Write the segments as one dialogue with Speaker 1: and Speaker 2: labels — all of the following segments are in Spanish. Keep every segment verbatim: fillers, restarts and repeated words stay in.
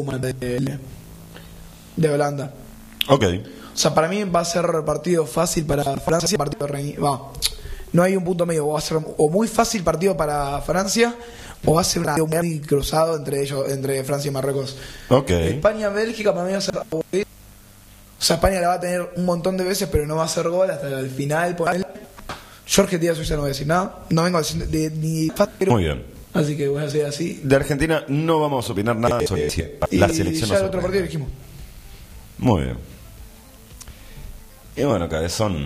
Speaker 1: de, de Holanda.
Speaker 2: Ok.
Speaker 1: O sea, para mí va a ser partido fácil para Francia, partido reñi- va. No hay un punto medio, va a ser o muy fácil partido para Francia o va a ser un partido muy cruzado entre ellos, entre Francia y Marruecos.
Speaker 2: Ok.
Speaker 1: España-Bélgica para mí va a ser aburrido. O sea, España la va a tener un montón de veces, pero no va a hacer gol hasta el final. Yo Argentina Suiza no voy a decir nada. No vengo a decir de, ni fácil.
Speaker 2: Muy bien.
Speaker 1: Así que voy a hacer así.
Speaker 2: De Argentina no vamos a opinar nada sobre
Speaker 1: Eh,
Speaker 2: la
Speaker 1: y
Speaker 2: selección.
Speaker 1: ya
Speaker 2: no
Speaker 1: el otro
Speaker 2: sorprende.
Speaker 1: partido dijimos.
Speaker 2: Muy bien. Y bueno, Cabezón.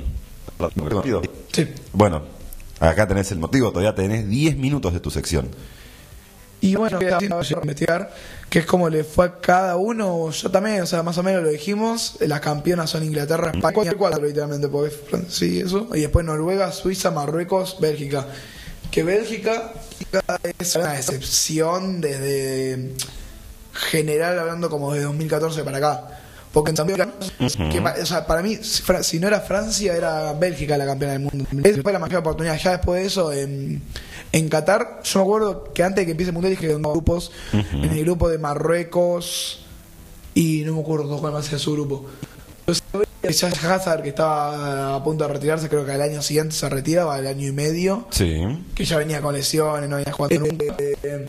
Speaker 1: Sí.
Speaker 2: Bueno, acá tenés el motivo, todavía tenés diez minutos de tu sección.
Speaker 1: Y bueno, voy a investigar que es como le fue a cada uno. Yo también, o sea, más o menos lo dijimos. Las campeonas son Inglaterra, España, cuatro, cuatro literalmente, porque sí, eso. Y después Noruega, Suiza, Marruecos, Bélgica. Que Bélgica es una excepción desde general, hablando como de dos mil catorce para acá. Porque en cambio,
Speaker 2: Uh-huh.
Speaker 1: que, o sea, para mí, si, si no era Francia, era Bélgica la campeona del mundo. Después la mayor oportunidad. Ya después de eso, en, en Qatar, yo me acuerdo que antes de que empiece el mundial dije que en dos grupos,
Speaker 2: Uh-huh.
Speaker 1: en el grupo de Marruecos y no me acuerdo cuál más era su grupo. Entonces, Hazard, que estaba a punto de retirarse, creo que al año siguiente se retiraba, al año y medio,
Speaker 2: Sí.
Speaker 1: que ya venía con lesiones, no venía jugando nunca. Eh,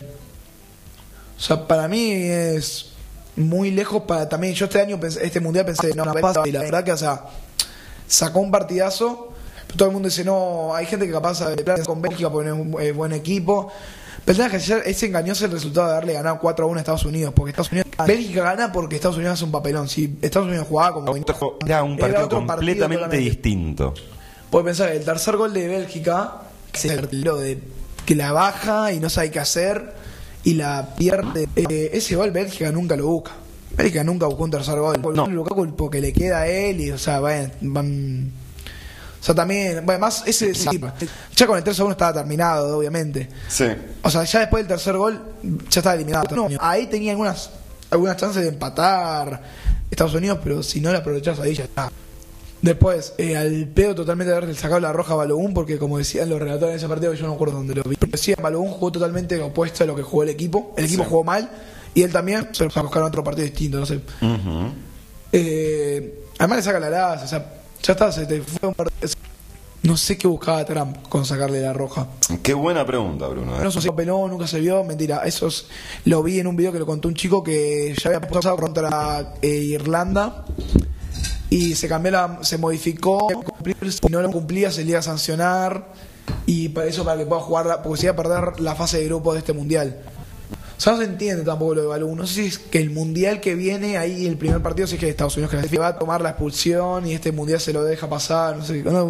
Speaker 1: o sea, para mí es muy lejos para también. Yo este año, pensé, este mundial pensé, no, no pasa. Y la verdad que, o sea, sacó un partidazo. Pero todo el mundo dice, no, hay gente que capaz de plan con Bélgica porque no es un eh, buen equipo. Pero el que ayer es engañoso el resultado de darle ganado cuatro a uno a Estados Unidos. Porque Estados Unidos, Bélgica gana porque Estados Unidos hace un papelón. Si Estados Unidos jugaba como.
Speaker 2: Era un partido
Speaker 1: otro partido
Speaker 2: completamente
Speaker 1: totalmente
Speaker 2: distinto.
Speaker 1: Puedes pensar, el tercer gol de Bélgica, que es el lo de que la baja y no sabe qué hacer y la pierde. Eh, ese gol Bélgica nunca lo busca. Bélgica nunca buscó un tercer gol.
Speaker 2: No.
Speaker 1: Lukaku porque le queda a él y, o sea, van. van o sea, también, bueno, más ese sí, ya con el tres a uno estaba terminado, obviamente.
Speaker 2: Sí.
Speaker 1: O sea, ya después del tercer gol ya estaba eliminado. No, ahí tenía algunas algunas chances de empatar Estados Unidos, pero si no la aprovechás ahí ya está. Después, eh, al pedo totalmente de haber sacado la roja a Balogun, porque como decían los relatores de ese partido, yo no me acuerdo dónde lo vi. Pero decían, Balogun jugó totalmente opuesto a lo que jugó el equipo. El equipo
Speaker 2: Sí.
Speaker 1: jugó mal y él también, pero se buscaron otro partido distinto, no sé.
Speaker 2: Uh-huh.
Speaker 1: Eh, además le saca la raza, o sea, ya está, se te fue un partido. No sé qué buscaba Trump con sacarle la roja.
Speaker 2: Qué buena pregunta, Bruno. ¿eh?
Speaker 1: No se peló, nunca se vio, mentira. Eso es- lo vi en un video que lo contó un chico que ya había pasado contra eh, Irlanda y se cambió la, se modificó, si no lo cumplía se le iba a sancionar y para eso para que pueda jugar, la- porque se iba a perder la fase de grupo de este mundial. O sea, no se entiende tampoco lo de Balogun. No sé si es que el mundial que viene, ahí el primer partido, si es que Estados Unidos clasifica, va a tomar la expulsión y este mundial se lo deja pasar. No sé. No,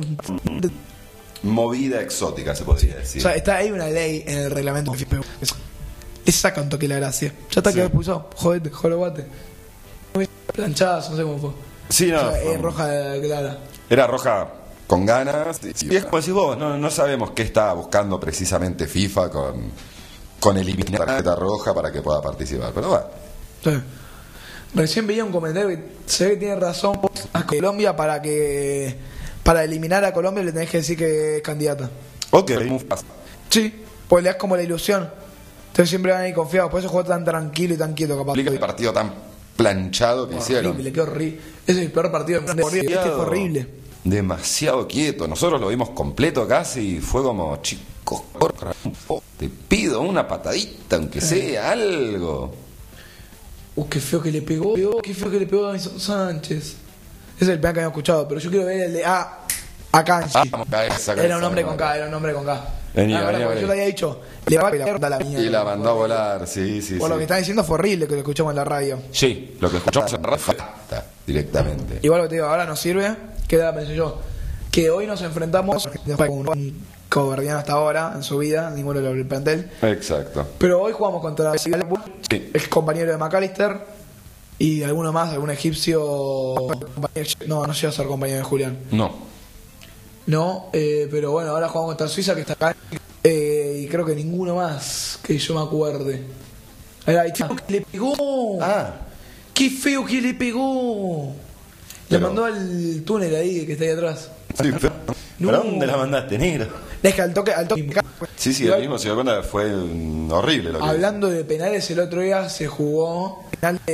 Speaker 2: Movida exótica, se podría
Speaker 1: o
Speaker 2: decir.
Speaker 1: sea, está ahí una ley en el reglamento. Le saca un toque la gracia. Ya está,
Speaker 2: Sí.
Speaker 1: quedó expulsado. Jodete, joroguate. Planchazo, no sé cómo fue.
Speaker 2: Sí, no.
Speaker 1: O sea,
Speaker 2: fue-
Speaker 1: es roja clara.
Speaker 2: Era roja con ganas. Y es como decís vos, no, no sabemos qué estaba buscando precisamente FIFA con, con eliminar la tarjeta roja para que pueda participar. Pero bueno.
Speaker 1: Sí. Recién veía un comentario que se ve que tiene razón a Colombia para que para eliminar a Colombia le tenés que decir que es candidata.
Speaker 2: Ok.
Speaker 1: Sí, pues le das como la ilusión. Entonces siempre van a ir confiados. Por eso jugó tan tranquilo y tan quieto capaz.
Speaker 2: Explica el partido tan planchado que hicieron.
Speaker 1: Horrible, qué horrible. Ese es el peor partido del mundo. Este fue horrible.
Speaker 2: Demasiado quieto. Nosotros lo vimos completo casi y fue como, chicos, corra un poco. Te pido una patadita, aunque sea algo.
Speaker 1: Uh, qué feo que le pegó. Qué feo que le pegó a Davinson Sánchez. Ese es el plan que había escuchado. Pero yo quiero ver el de A. A Kanji.
Speaker 2: Vamos, cabeza,
Speaker 1: Era un
Speaker 2: cabeza,
Speaker 1: hombre con
Speaker 2: cabeza.
Speaker 1: K, era un hombre con K.
Speaker 2: Vení,
Speaker 1: Ah,
Speaker 2: vení,
Speaker 1: porque
Speaker 2: vení.
Speaker 1: yo te había dicho, le va a pegar la mierda.
Speaker 2: Y la mandó a volar, sí, sí,
Speaker 1: Por
Speaker 2: sí.
Speaker 1: lo que están diciendo fue horrible que lo escuchamos en la radio.
Speaker 2: Sí, lo que escuchamos en radio fue directamente.
Speaker 1: Igual lo que te digo, ahora nos sirve. Queda, pensé yo, que hoy nos enfrentamos con un cobardiano hasta ahora en su vida, ninguno del plantel.
Speaker 2: Exacto.
Speaker 1: Pero hoy jugamos contra Liverpool,
Speaker 2: Sí.
Speaker 1: el compañero de McAllister y alguno más, algún egipcio. No, no llega a ser compañero de Julián.
Speaker 2: No.
Speaker 1: No, eh, pero bueno, ahora jugamos contra Suiza que está acá. Eh, y creo que ninguno más que yo me acuerde. Ahí, ahí, que le pegó.
Speaker 2: Ah.
Speaker 1: ¡Qué feo que le pegó! Le
Speaker 2: Pero-
Speaker 1: mandó al túnel ahí que está ahí atrás.
Speaker 2: Sí, pero,
Speaker 1: No.
Speaker 2: ¿pero dónde la mandaste, negro?
Speaker 1: Es que al toque, al toque.
Speaker 2: Sí, sí,
Speaker 1: Igual,
Speaker 2: el mismo se dio cuenta que fue mm, horrible lo que
Speaker 1: hablando de penales, el otro día se jugó penal de